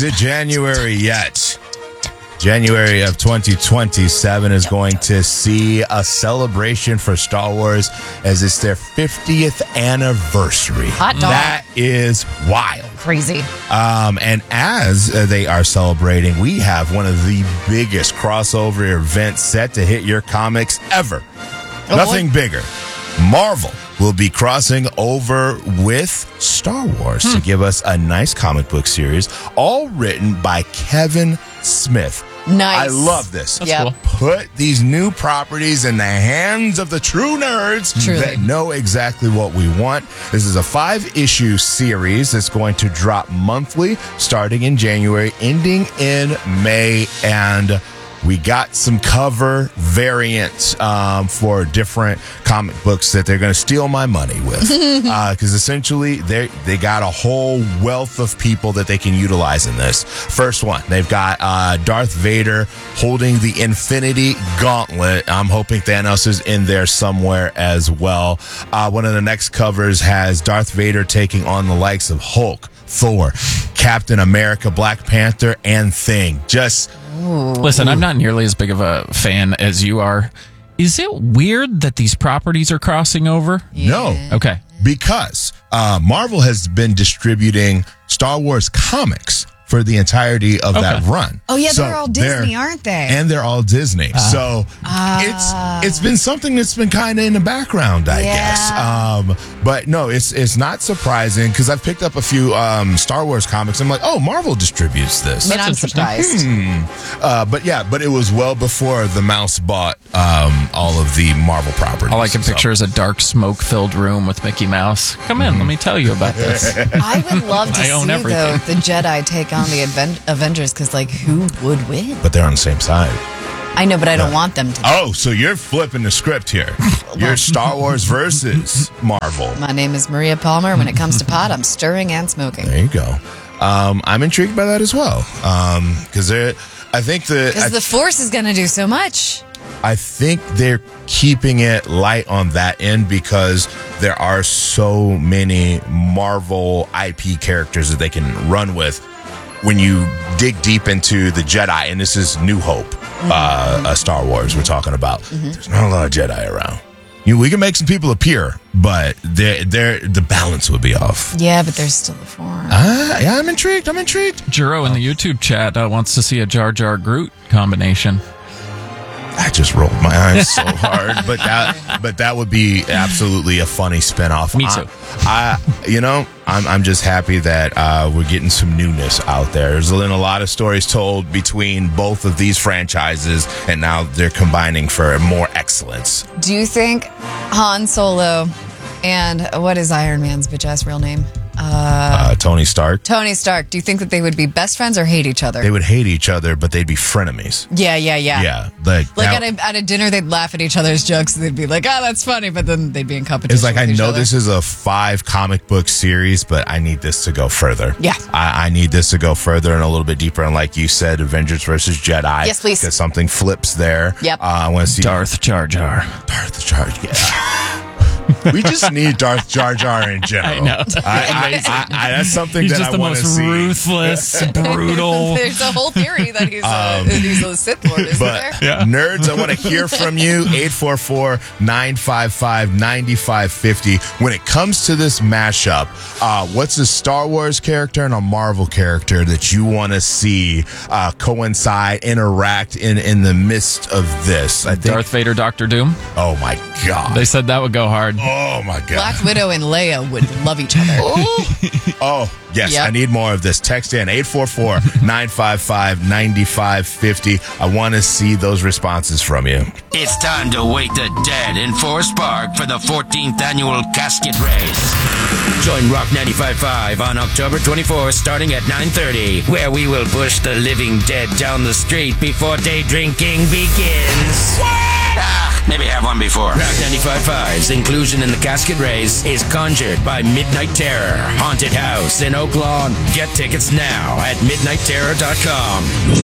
Is it January yet? January of 2027 is going to see a celebration for Star Wars as it's their 50th anniversary. Hot dog. That is wild. Crazy. And as they are celebrating, we have one of the biggest crossover events set to hit your comics ever. Nothing bigger. Marvel will be crossing over with Star Wars to give us a nice comic book series, all written by Kevin Smith. Nice. I love this. That's cool. Put these new properties in the hands of the true nerds that know exactly what we want. This is a 5-issue series that's going to drop monthly, starting in January, ending in May, and we got some cover variants for different comic books that they're going to steal my money with. Because essentially, they got a whole wealth of people that they can utilize in this. First one, they've got Darth Vader holding the Infinity Gauntlet. I'm hoping Thanos is in there somewhere as well. One of the next covers has Darth Vader taking on the likes of Hulk, Thor, Captain America, Black Panther, and Thing. Listen, I'm not nearly as big of a fan as you are. Is it weird that these properties are crossing over? No. Okay. Because Marvel has been distributing Star Wars comics for the entirety of that run. Oh, yeah, they're all Disney, aren't they? And they're all Disney. So it's been something that's been kind of in the background, I guess. But no, it's not surprising because I've picked up a few Star Wars comics. I'm like, oh, Marvel distributes this. I mean, I'm surprised. But it was well before the mouse bought all of the Marvel properties. All I can picture is a dark, smoke-filled room with Mickey Mouse. Come in, let me tell you about this. I would love to see, everything. though, the Jedi take on the Avengers, because, like, who would win? But they're on the same side. I know, but I don't want them to. Oh, so you're flipping the script here. You're Star Wars versus Marvel. My name is Maria Palmer. When it comes to pot, I'm stirring and smoking. There you go. I'm intrigued by that as well. Because I think the Force is going to do so much. I think they're keeping it light on that end because there are so many Marvel IP characters that they can run with. When you dig deep into the Jedi, and this is New Hope, Star Wars we're talking about, there's not a lot of Jedi around. We can make some people appear, but the balance would be off. Yeah, but there's still the Force. Yeah, I'm intrigued. Juro in the YouTube chat wants to see a Jar Jar Groot combination. I just rolled my eyes so hard, but that would be absolutely a funny spinoff. Me too. I'm just happy that we're getting some newness out there. There's been a lot of stories told between both of these franchises, and now they're combining for more excellence. Do you think Han Solo and what is Iron Man's bitch-ass real name? Tony Stark. Tony Stark. Do you think that they would be best friends or hate each other? They would hate each other, but they'd be frenemies. Yeah. Yeah, at a dinner, they'd laugh at each other's jokes. And they'd be like, "Oh, that's funny," but then they'd be in competition. It's like, with I each know other. this is a 5 comic book series, but I need this to go further. Yeah, I need this to go further and a little bit deeper. And like you said, Avengers versus Jedi. Yes, please. Because something flips there. Yep. I want to see Darth Jar Jar. Darth Jar Jar. Yeah. We just need Darth Jar Jar in general. I know. That's something He's that just I the want to most see. Ruthless, brutal. There's a whole theory that he's a Sith Lord, isn't there? Nerds, I want to hear from you. 844-955-9550. When it comes to this mashup, what's a Star Wars character and a Marvel character that you want to see coincide, interact in the midst of this? I think Darth Vader, Doctor Doom. Oh my God. They said that would go hard. Oh my God. Black Widow and Leia would love each other. Oh, yes. Yep. I need more of this. Text in 844-955-9550. I want to see those responses from you. It's time to wake the dead in Forest Park for the 14th annual casket race. Join Rock 95.5 on October 24th starting at 9:30, where we will push the living dead down the street before day drinking begins. Maybe have one before. Rock 95.5's inclusion in the casket race is conjured by Midnight Terror, Haunted House in Oak Lawn. Get tickets now at midnightterror.com.